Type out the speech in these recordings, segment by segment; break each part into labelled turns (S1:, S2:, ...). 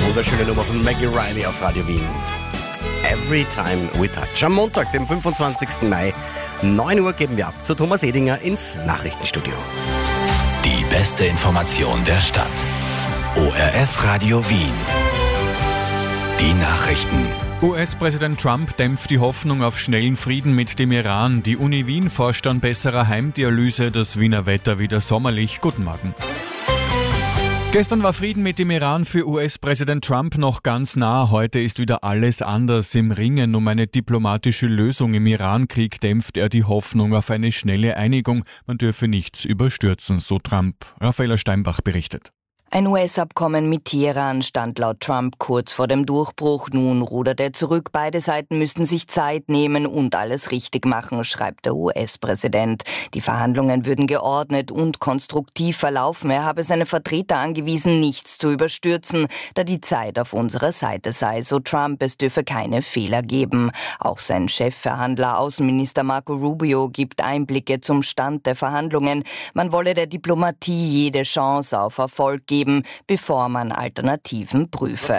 S1: Wunderschöne Nummer von Maggie Riley auf Radio Wien. Every Time We Touch. Am Montag, dem 25. Mai, 9 Uhr geben wir ab zu Thomas Edinger ins Nachrichtenstudio.
S2: Die beste Information der Stadt. ORF Radio Wien. Die Nachrichten.
S3: US-Präsident Trump dämpft die Hoffnung auf schnellen Frieden mit dem Iran. Die Uni Wien forscht an besserer Heimdialyse. Das Wiener Wetter wieder sommerlich. Guten Morgen. Gestern war Frieden mit dem Iran für US-Präsident Trump noch ganz nah. Heute ist wieder alles anders. Im Ringen um eine diplomatische Lösung im Iran-Krieg dämpft er die Hoffnung auf eine schnelle Einigung. Man dürfe nichts überstürzen, so Trump. Raffaella Steinbach berichtet.
S4: Ein US-Abkommen mit Teheran stand laut Trump kurz vor dem Durchbruch. Nun rudert er zurück. Beide Seiten müssten sich Zeit nehmen und alles richtig machen, schreibt der US-Präsident. Die Verhandlungen würden geordnet und konstruktiv verlaufen. Er habe seine Vertreter angewiesen, nichts zu überstürzen, da die Zeit auf unserer Seite sei. So Trump, es dürfe keine Fehler geben. Auch sein Chefverhandler, Außenminister Marco Rubio, gibt Einblicke zum Stand der Verhandlungen. Man wolle der Diplomatie jede Chance auf Erfolg geben, bevor man Alternativen prüfe.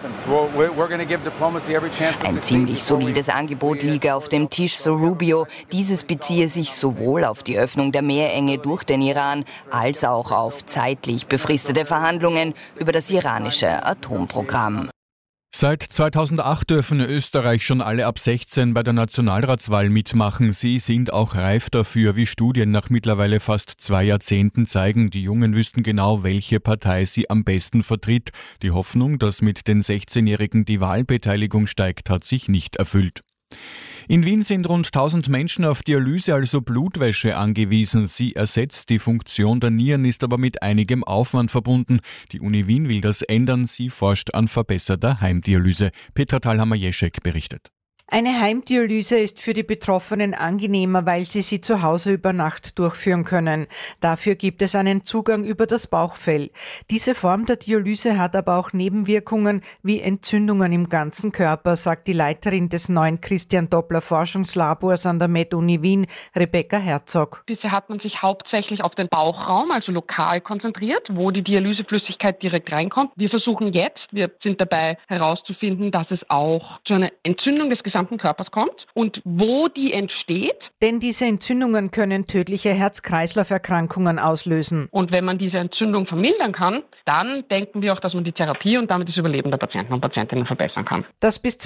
S4: Ein ziemlich solides Angebot liege auf dem Tisch, so Rubio. Dieses beziehe sich sowohl auf die Öffnung der Meerenge durch den Iran als auch auf zeitlich befristete Verhandlungen über das iranische Atomprogramm.
S3: Seit 2008 dürfen in Österreich schon alle ab 16 bei der Nationalratswahl mitmachen. Sie sind auch reif dafür, wie Studien nach mittlerweile fast 2 Jahrzehnten zeigen. Die Jungen wüssten genau, welche Partei sie am besten vertritt. Die Hoffnung, dass mit den 16-Jährigen die Wahlbeteiligung steigt, hat sich nicht erfüllt. In Wien sind rund 1000 Menschen auf Dialyse, also Blutwäsche, angewiesen. Sie ersetzt die Funktion der Nieren, ist aber mit einigem Aufwand verbunden. Die Uni Wien will das ändern. Sie forscht an verbesserter Heimdialyse. Petra Thalhammer-Jeschek berichtet.
S5: Eine Heimdialyse ist für die Betroffenen angenehmer, weil sie zu Hause über Nacht durchführen können. Dafür gibt es einen Zugang über das Bauchfell. Diese Form der Dialyse hat aber auch Nebenwirkungen wie Entzündungen im ganzen Körper, sagt die Leiterin des neuen Christian-Doppler-Forschungslabors an der Med-Uni Wien, Rebecca Herzog.
S6: Bisher hat man sich hauptsächlich auf den Bauchraum, also lokal konzentriert, wo die Dialyseflüssigkeit direkt reinkommt. Wir versuchen jetzt, wir sind dabei herauszufinden, dass es auch zu einer Entzündung des gesamten Körpers kommt und wo die entsteht.
S5: Denn diese Entzündungen können tödliche Herz-Kreislauf-Erkrankungen auslösen.
S6: Und wenn man diese Entzündung vermindern kann, dann denken wir auch, dass man die Therapie und damit das Überleben der Patienten und Patientinnen verbessern kann.
S5: Das bis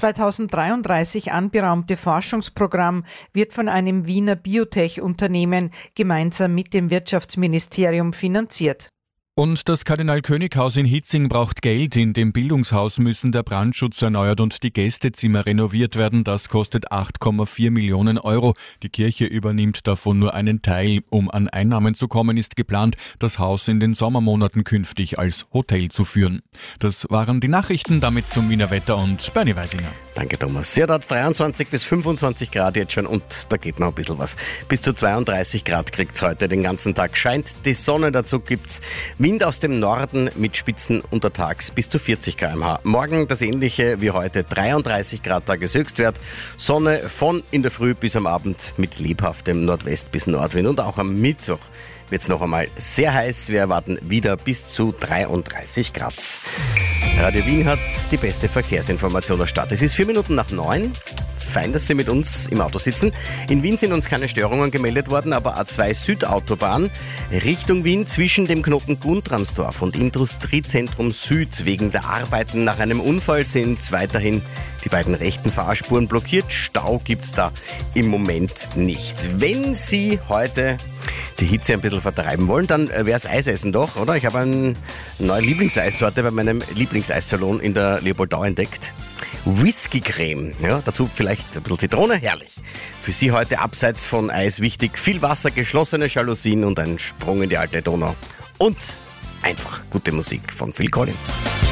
S5: 2033 anberaumte Forschungsprogramm wird von einem Wiener Biotech-Unternehmen gemeinsam mit dem Wirtschaftsministerium finanziert.
S3: Und das Kardinal-König-Haus in Hitzing braucht Geld. In dem Bildungshaus müssen der Brandschutz erneuert und die Gästezimmer renoviert werden. Das kostet 8,4 Millionen Euro. Die Kirche übernimmt davon nur einen Teil. Um an Einnahmen zu kommen, ist geplant, das Haus in den Sommermonaten künftig als Hotel zu führen. Das waren die Nachrichten, damit zum Wiener Wetter und Bernie Weisinger.
S1: Danke, Thomas. Ja, da hat es 23 bis 25 Grad jetzt schon und da geht noch ein bisschen was. Bis zu 32 Grad kriegt es heute. Den ganzen Tag scheint die Sonne, dazu gibt's Wind aus dem Norden mit Spitzen untertags bis zu 40 km/h. Morgen das ähnliche wie heute, 33 Grad Tageshöchstwert. Sonne von in der Früh bis am Abend mit lebhaftem Nordwest- bis Nordwind. Und auch am Mittwoch wird es noch einmal sehr heiß. Wir erwarten wieder bis zu 33 Grad. Radio Wien hat die beste Verkehrsinformation der Stadt. Es ist 4 Minuten nach 9. Fein, dass Sie mit uns im Auto sitzen. In Wien sind uns keine Störungen gemeldet worden, aber A2 Südautobahn Richtung Wien zwischen dem Knoten Guntransdorf und Industriezentrum Süd. Wegen der Arbeiten nach einem Unfall sind weiterhin die beiden rechten Fahrspuren blockiert. Stau gibt's da im Moment nicht. Wenn Sie heute die Hitze ein bisschen vertreiben wollen, dann wäre es Eisessen doch, oder? Ich habe eine neue Lieblingseissorte bei meinem Lieblingseissalon in der Leopoldau entdeckt. Whisky-Creme. Ja, dazu vielleicht ein bisschen Zitrone, herrlich. Für Sie heute abseits von Eis wichtig, viel Wasser, geschlossene Jalousien und ein Sprung in die alte Donau. Und einfach gute Musik von Phil Collins.